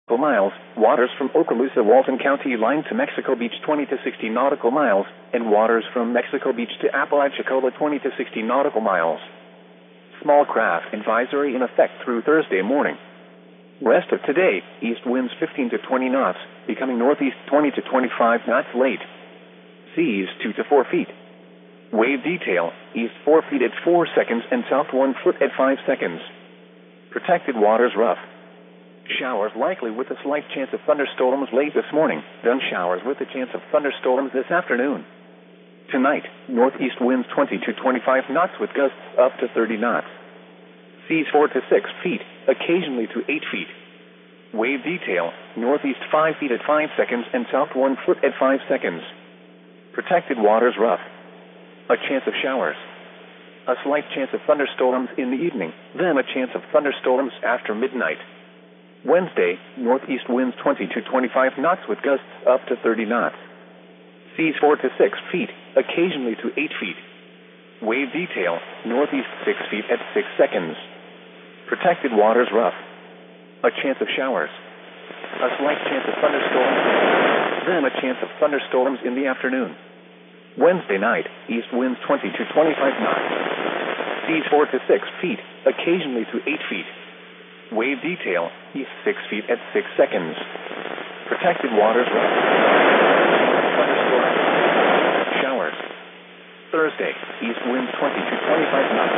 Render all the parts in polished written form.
miles, waters from Okaloosa, Walton County line to Mexico Beach 20 to 60 nautical miles, and waters from Mexico Beach to Apalachicola 20 to 60 nautical miles. Small craft advisory in effect through Thursday morning. Rest of today, east winds 15 to 20 knots, becoming northeast 20 to 25 knots late. Seas 2 to 4 feet. Wave detail, east 4 feet at 4 seconds and south 1 foot at 5 seconds. Protected waters rough. Showers likely with a slight chance of thunderstorms late this morning, then showers with a chance of thunderstorms this afternoon. Tonight, northeast winds 20 to 25 knots with gusts up to 30 knots. Seas 4 to 6 feet, occasionally to 8 feet. Wave detail, northeast 5 feet at 5 seconds and south 1 foot at 5 seconds. Protected waters rough. A chance of showers. A slight chance of thunderstorms in the evening, then a chance of thunderstorms after midnight. Wednesday, northeast winds 20 to 25 knots with gusts up to 30 knots. Seas 4 to 6 feet, occasionally to 8 feet. Wave detail, northeast 6 feet at 6 seconds. Protected waters rough. A chance of showers. A slight chance of thunderstorms, then a chance of thunderstorms in the afternoon. Wednesday night, east winds 20 to 25 knots. Seas 4 to 6 feet, occasionally to 8 feet. Wave detail, east 6 feet at 6 seconds. Protected waters rough. Thunderstorms. Showers. Thursday, east winds 20 to 25 knots.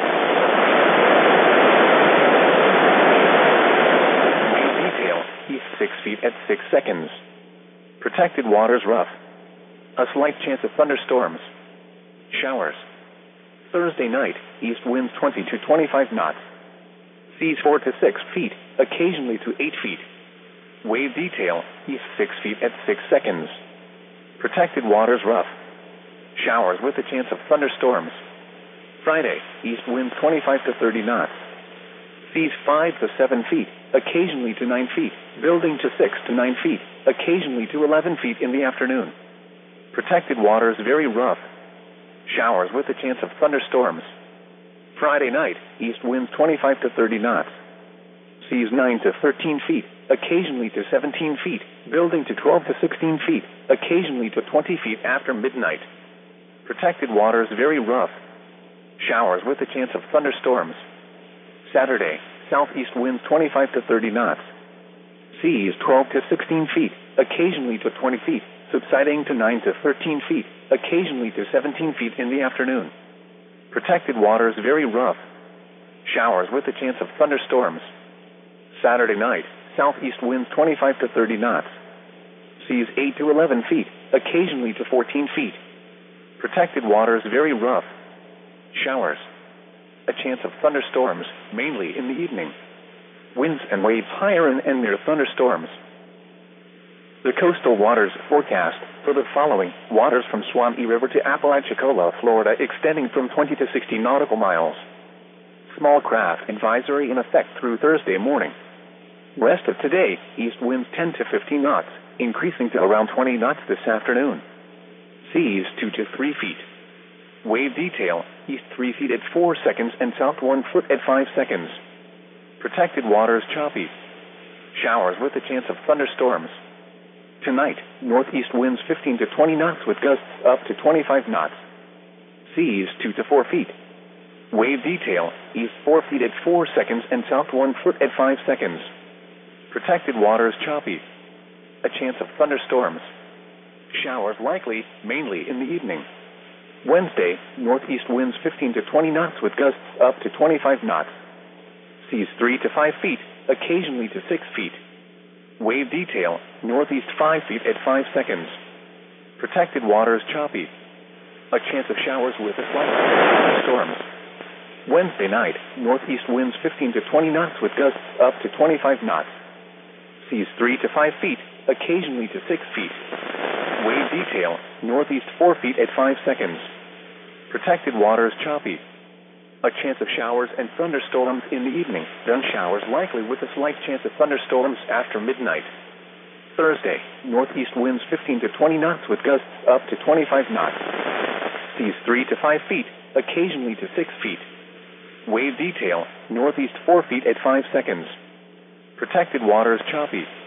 Wave detail, east 6 feet at 6 seconds. Protected waters rough. A slight chance of thunderstorms. Showers. Thursday night, east winds 20 to 25 knots. Seas 4 to 6 feet, occasionally to 8 feet. Wave detail, east 6 feet at 6 seconds. Protected waters rough. Showers with a chance of thunderstorms. Friday, east winds 25 to 30 knots. Seas 5 to 7 feet, occasionally to 9 feet, building to 6 to 9 feet, occasionally to 11 feet in the afternoon. Protected waters very rough. Showers with a chance of thunderstorms. Friday night, east winds 25 to 30 knots. Seas 9 to 13 feet, occasionally to 17 feet, building to 12 to 16 feet, occasionally to 20 feet after midnight. Protected waters very rough. Showers with a chance of thunderstorms. Saturday, southeast winds 25 to 30 knots. Seas 12 to 16 feet, occasionally to 20 feet, subsiding to 9 to 13 feet, occasionally to 17 feet in the afternoon. Protected waters very rough. Showers with a chance of thunderstorms. Saturday night, southeast winds 25 to 30 knots. Seas 8 to 11 feet, occasionally to 14 feet. Protected waters very rough. Showers. A chance of thunderstorms, mainly in the evening. Winds and waves higher and near thunderstorms. The coastal waters forecast for the following: waters from Swampy River to Apalachicola, Florida, extending from 20 to 60 nautical miles. Small craft advisory in effect through Thursday morning. Rest of today, east winds 10 to 15 knots, increasing to around 20 knots this afternoon. Seas 2 to 3 feet. Wave detail, east 3 feet at 4 seconds and south 1 foot at 5 seconds. Protected waters choppy. Showers with a chance of thunderstorms. Tonight, northeast winds 15 to 20 knots with gusts up to 25 knots. Seas 2 to 4 feet. Wave detail, east 4 feet at 4 seconds and south 1 foot at 5 seconds. Protected waters choppy. A chance of thunderstorms. Showers likely, mainly in the evening. Wednesday, northeast winds 15 to 20 knots with gusts up to 25 knots. Seas 3 to 5 feet, occasionally to 6 feet. Wave detail, northeast 5 feet at 5 seconds. Protected waters choppy. A chance of showers with a slight storms. Wednesday night, northeast winds 15 to 20 knots with gusts up to 25 knots. Seas 3 to 5 feet, occasionally to 6 feet. Wave detail, northeast 4 feet at 5 seconds. Protected waters choppy. A chance of showers and thunderstorms in the evening, then showers likely with a slight chance of thunderstorms after midnight. Thursday, northeast winds 15 to 20 knots with gusts up to 25 knots. Seas 3 to 5 feet, occasionally to 6 feet. Wave detail, northeast 4 feet at 5 seconds. Protected waters choppy.